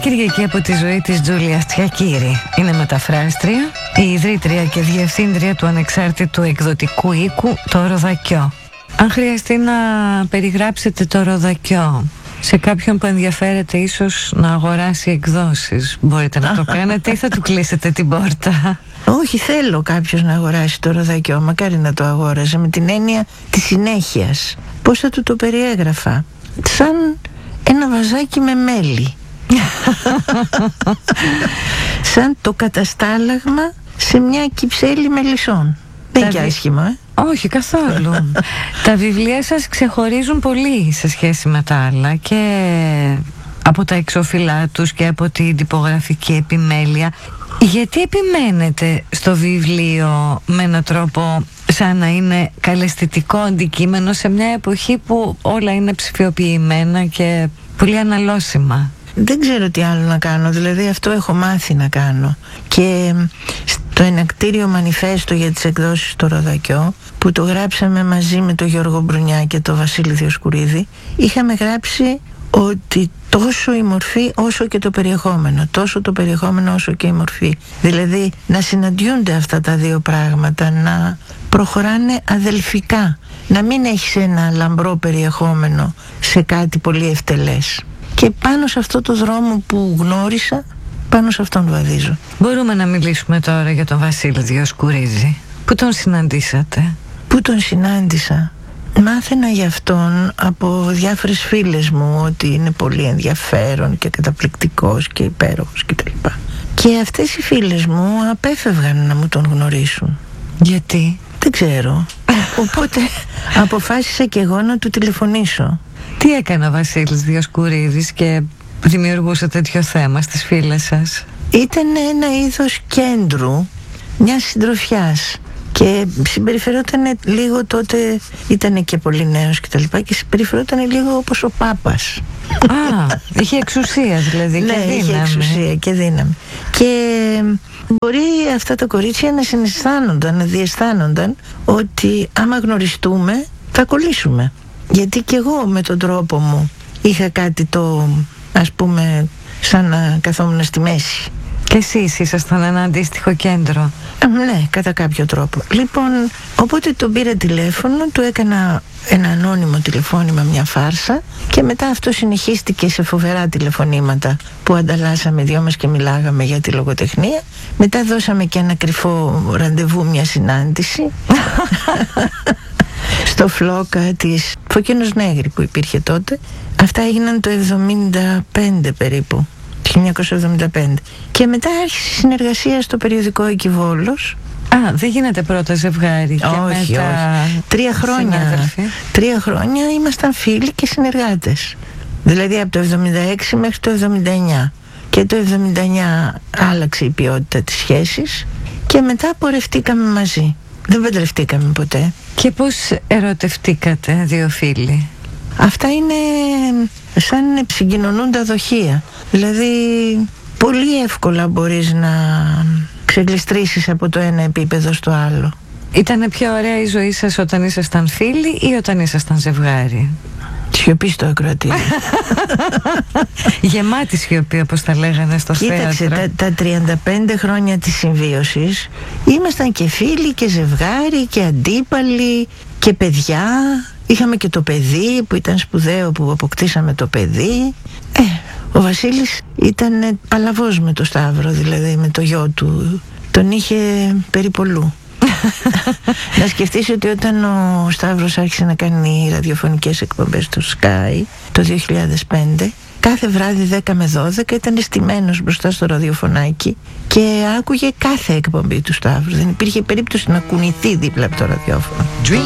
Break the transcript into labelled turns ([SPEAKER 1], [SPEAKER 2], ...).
[SPEAKER 1] Κυριακή από τη ζωή της Τζούλια Τσιακίρη. Είναι μεταφράστρια, η ιδρύτρια και διευθύντρια του ανεξάρτητου εκδοτικού οίκου Το Ροδακιό. Αν χρειαστεί να περιγράψετε το Ροδακιό σε κάποιον που ενδιαφέρεται ίσως να αγοράσει εκδόσεις, μπορείτε να το κάνετε ή θα του κλείσετε την πόρτα?
[SPEAKER 2] Όχι, θέλω κάποιος να αγοράσει το Ροδακιό. Μακάρι να το αγόραζε, με την έννοια της συνέχειας. Πώς θα του το περιέγραφα? Σαν ένα βαζάκι με μέλι. Σαν το καταστάλαγμα σε μια κυψέλη μελισσών. Δεν και άσχημα,
[SPEAKER 1] Όχι καθόλου. Τα βιβλία σας ξεχωρίζουν πολύ σε σχέση με τα άλλα, και από τα εξώφυλλά τους και από την τυπογραφική επιμέλεια. Γιατί επιμένετε στο βιβλίο με έναν τρόπο σαν να είναι καλλαισθητικό αντικείμενο σε μια εποχή που όλα είναι ψηφιοποιημένα και πολύ αναλώσιμα?
[SPEAKER 2] Δεν ξέρω τι άλλο να κάνω, δηλαδή αυτό έχω μάθει να κάνω. Και στο ενακτήριο μανιφέστο για τις εκδόσεις στο Ροδακιό, που το γράψαμε μαζί με τον Γιώργο Μπρουνιά και τον Βασίλη Διοσκουρίδη, είχαμε γράψει ότι τόσο η μορφή όσο και το περιεχόμενο, τόσο το περιεχόμενο όσο και η μορφή, δηλαδή να συναντιούνται αυτά τα δύο πράγματα, να προχωράνε αδελφικά, να μην έχεις ένα λαμπρό περιεχόμενο σε κάτι πολύ ευτελές. Και πάνω σε αυτό το δρόμο που γνώρισα, πάνω σε αυτόν βαδίζω.
[SPEAKER 1] Μπορούμε να μιλήσουμε τώρα για τον Βασίλη Διοσκουρίδη. Πού τον συναντήσατε?
[SPEAKER 2] Πού τον συνάντησα? Μάθαινα για αυτόν από διάφορες φίλες μου ότι είναι πολύ ενδιαφέρον και καταπληκτικός και υπέροχος κτλ. Και αυτές οι φίλες μου απέφευγαν να μου τον γνωρίσουν.
[SPEAKER 1] Γιατί?
[SPEAKER 2] Δεν ξέρω. Οπότε αποφάσισα και εγώ να του τηλεφωνήσω.
[SPEAKER 1] Τι έκανε ο Βασίλης Διοσκουρίδης και δημιουργούσε τέτοιο θέμα στις φίλες σας?
[SPEAKER 2] Ήταν ένα είδος κέντρου, μιας συντροφιάς, και συμπεριφερόταν λίγο, τότε ήταν και πολύ νέος και τα λοιπά, και συμπεριφερόταν λίγο όπως ο Πάπας.
[SPEAKER 1] Είχε εξουσία δηλαδή.
[SPEAKER 2] Ναι,
[SPEAKER 1] και δύναμη.
[SPEAKER 2] Είχε εξουσία και δύναμη. Και μπορεί αυτά τα κορίτσια να συναισθάνονταν, να διαισθάνονταν ότι άμα γνωριστούμε θα κολλήσουμε. Γιατί και εγώ με τον τρόπο μου είχα κάτι το, ας πούμε, σαν να καθόμουν στη μέση.
[SPEAKER 1] Και εσείς ήσασταν ένα αντίστοιχο κέντρο?
[SPEAKER 2] Ναι, κατά κάποιο τρόπο. Λοιπόν, οπότε τον πήρα τηλέφωνο, του έκανα ένα ανώνυμο τηλεφώνημα, μια φάρσα, και μετά αυτό συνεχίστηκε σε φοβερά τηλεφωνήματα που ανταλλάσσαμε οι δυο μας και μιλάγαμε για τη λογοτεχνία. Μετά δώσαμε και ένα κρυφό ραντεβού, μια συνάντηση στο Φλόκα της Φωκίνος Νέγρη που υπήρχε τότε. Αυτά έγιναν το 1975 περίπου, 1975. Και μετά άρχισε η συνεργασία στο περιοδικό Εκιβόλος.
[SPEAKER 1] Δεν γίνεται πρώτα ζευγάρι και
[SPEAKER 2] όχι,
[SPEAKER 1] μετά
[SPEAKER 2] όχι. 3 χρόνια.
[SPEAKER 1] συνάδελφοι.
[SPEAKER 2] 3 χρόνια ήμασταν φίλοι και συνεργάτες. Δηλαδή από το 76 μέχρι το 79. Και το 79 άλλαξε η ποιότητα της σχέσης και μετά πορευτήκαμε μαζί. Δεν παντρευτήκαμε ποτέ.
[SPEAKER 1] Και πώς ερωτευτήκατε δύο φίλοι?
[SPEAKER 2] Αυτά είναι σαν συγκοινωνούντα δοχεία. Δηλαδή πολύ εύκολα μπορείς να ξεγλιστρήσεις από το ένα επίπεδο στο άλλο.
[SPEAKER 1] Ήτανε πιο ωραία η ζωή σας όταν ήσασταν φίλοι ή όταν ήσασταν ζευγάρι?
[SPEAKER 2] Σιωπή στο ακροατήριο.
[SPEAKER 1] Γεμάτη σιωπή, όπως τα λέγανε στο θέατρο.
[SPEAKER 2] Κοίταξε, τα 35 χρόνια της συμβίωσης ήμασταν και φίλοι και ζευγάρι και αντίπαλοι και παιδιά. Είχαμε και το παιδί που ήταν σπουδαίο, που αποκτήσαμε το παιδί. Ο Βασίλης ήταν παλαβός με το Σταύρο, δηλαδή με το γιο του. Τον είχε περιπολού. Να σκεφτείς ότι όταν ο Σταύρος άρχισε να κάνει ραδιοφωνικές εκπομπές στο Sky το 2005, κάθε βράδυ 10 με 12 ήταν στημένος μπροστά στο ραδιοφωνάκι και άκουγε κάθε εκπομπή του Σταύρου. Δεν υπήρχε περίπτωση να κουνηθεί δίπλα από το ραδιόφωνο.